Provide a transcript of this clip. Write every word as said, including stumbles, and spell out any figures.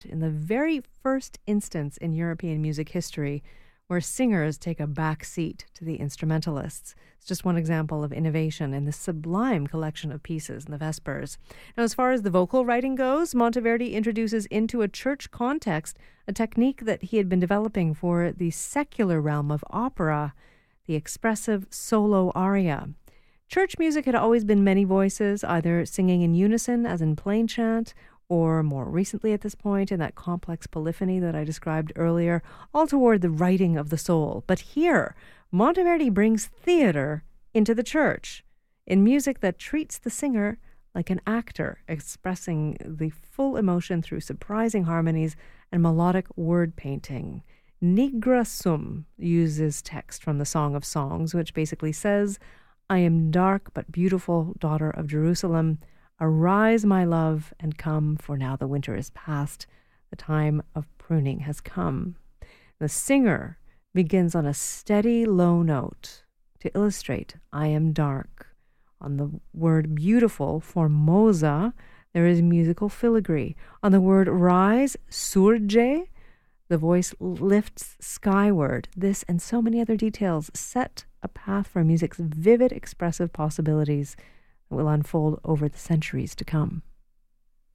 in the very first instance in European music history where singers take a back seat to the instrumentalists. It's just one example of innovation in the sublime collection of pieces in the Vespers. Now, as far as the vocal writing goes, Monteverdi introduces into a church context a technique that he had been developing for the secular realm of opera, the expressive solo aria. Church music had always been many voices, either singing in unison, as in plain chant, or more recently at this point in that complex polyphony that I described earlier, all toward the writing of the soul. But here, Monteverdi brings theater into the church in music that treats the singer like an actor, expressing the full emotion through surprising harmonies and melodic word painting. Nigra sum uses text from the Song of Songs, which basically says, "I am dark but beautiful, daughter of Jerusalem. Arise, my love, and come, for now the winter is past. The time of pruning has come." The singer begins on a steady low note to illustrate "I am dark." On the word beautiful, formosa, there is musical filigree. On the word rise, surge, the voice lifts skyward. This and so many other details set a path for music's vivid expressive possibilities that will unfold over the centuries to come.